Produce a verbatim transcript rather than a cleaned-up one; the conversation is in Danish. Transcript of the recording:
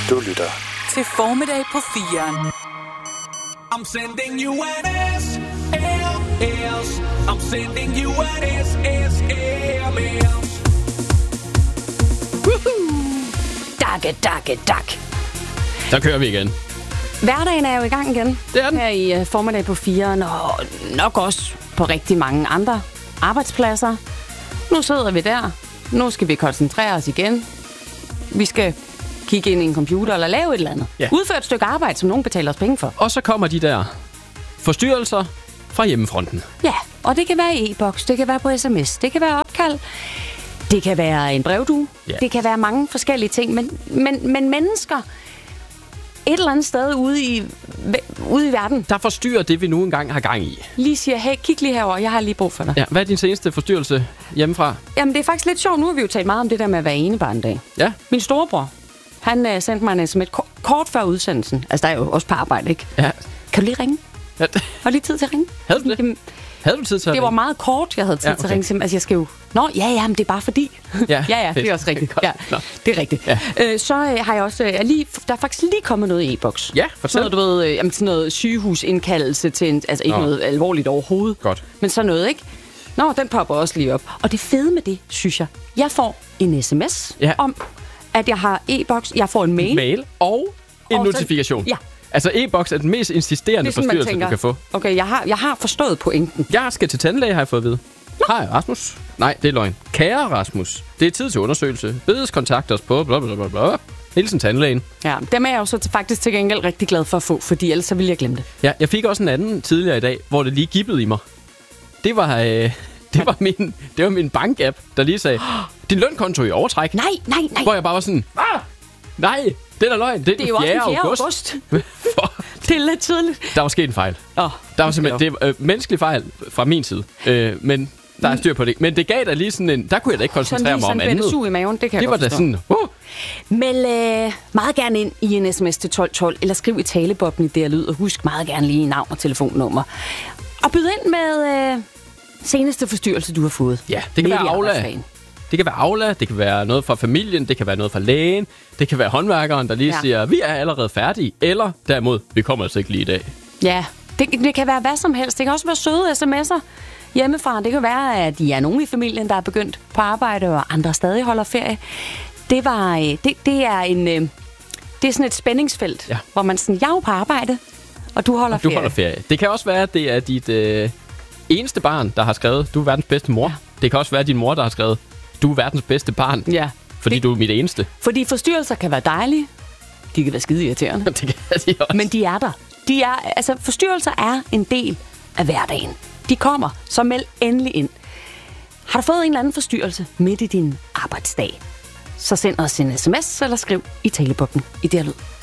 Du lytter til Formiddag på firen. I'm sending you an S M S. I'm sending you an S M S. Dakke, dakke, dak. Der kører vi igen. Hverdagen er jo i gang igen. Det er den. Her i uh, Formiddag på firen, og nok også på rigtig mange andre arbejdspladser. Nu sidder vi der. Nu skal vi koncentrere os igen. Vi skal kigge ind i en computer eller lave et eller andet. Ja. Udføre et stykke arbejde, som nogen betaler os penge for. Og så kommer de der forstyrrelser fra hjemmefronten. Ja, og det kan være i e-boks, det kan være på sms, det kan være opkald, det kan være en brevdue, Ja. det kan være mange forskellige ting, men, men, men mennesker et eller andet sted ude i, ude i verden Der forstyrrer det, vi nu engang har gang i. lige siger, hey, kig lige herover, jeg har lige brug for dig. Ja, hvad er din seneste forstyrrelse hjemmefra? Jamen, det er faktisk lidt sjovt. Nu har vi jo talt meget om det der med at være enebarndag. Ja. Min storebror, han uh, sendte mig en sms ko- kort før udsendelsen. Altså, der er jo også på arbejde, ikke? Ja. Kan du lige ringe? ja. Har du lige tid til at ringe? Havde du det? Jamen, Havde du tid til at det var ringe? meget kort, jeg havde tid Ja, ja, okay. til okay. at ringe. Simpelthen. Altså, jeg skal jo... Nå, ja, ja, men det er bare fordi. Ja, ja, ja, det fedt. er også rigtigt. Godt. Ja, Nå. det er rigtigt. Ja. Øh, så øh, har jeg også... Øh, lige, der er faktisk lige kommet noget i e-boks. Ja, fortæl. Sådan noget, du ved, øh, jamen, sådan noget sygehusindkaldelse til en... Altså, ikke Nå. noget alvorligt overhovedet. Godt. Men sådan noget, ikke? Nå, den popper også lige op. Og det fede med det, synes jeg, jeg får en sms Ja. om, at jeg har e-boks. Jeg får en mail. Mail og en Og så- notifikation. Ja. Altså e-boks er den mest insisterende Det er sådan, man forstyrrelse, tænker, du kan få. okay, jeg har, jeg har forstået pointen. Jeg skal til tandlæge, har jeg fået at vide. Hej, Rasmus. Nej, det er løgn. Kære Rasmus, det er tid til undersøgelse. Bedes kontakt os på bla bla bla bla. Hilsen tandlægen. Ja, dem er jeg jo så til, faktisk til gengæld rigtig glad for at få, fordi ellers så ville jeg glemme det. Ja, jeg fik også en anden tidligere i dag, hvor det lige gibbede i mig. Det var, øh, det var min, det var min bank-app, der lige sagde, din lønkonto i overtræk. Nej, nej, nej. Hvor jeg bare var sådan, ah, nej, det er da løgn. Det er, Det er jo også den fjerde august. For, Det er lidt tidligt. der var sket en fejl. Oh, Der var simpelthen det er, øh, menneskelig fejl fra min side, øh, men der er styr på det. Men det gav da lige sådan en, der kunne jeg da ikke koncentrere mig om andet. Sådan i maven, det kan Det jeg var godt da forstå. sådan, uh, Meld øh, meget gerne ind i en sms til tolv tolv, eller skriv i talebobben i det her lyd, og husk meget gerne lige navn og telefonnummer. Og byd ind med øh, seneste forstyrrelse, du har fået. ja, det kan Midt i være Aula. arbejdsdagen. Det kan være Aula, det kan være noget fra familien, det kan være noget fra lægen, det kan være håndværkeren, der lige Ja. ja. siger, vi er allerede færdige, eller derimod, vi kommer altså ikke lige i dag. Ja, det, det kan være hvad som helst. Det kan også være søde sms'er hjemmefra. Det kan være, at de er nogen i familien, der er begyndt på arbejde, og andre stadig holder ferie. Det, var, øh, det, det er en... øh, Det er sådan et spændingsfelt, Ja. hvor man sådan, jeg er jo på arbejde, og du holder Du ferie. holder ferie. Det kan også være, at det er dit øh, eneste barn, der har skrevet, du er verdens bedste mor. Ja. Det kan også være din mor, der har skrevet, du er verdens bedste barn, Ja. fordi det, du er mit eneste. Fordi forstyrrelser kan være dejlige. De kan være skide irriterende. Det kan de også. Men de er der. De er, altså, forstyrrelser er en del af hverdagen. De kommer, så meld endelig ind. Har du fået en eller anden forstyrrelse midt i din arbejdsdag, så send os en sms eller skriv i talebobben i det her lyd.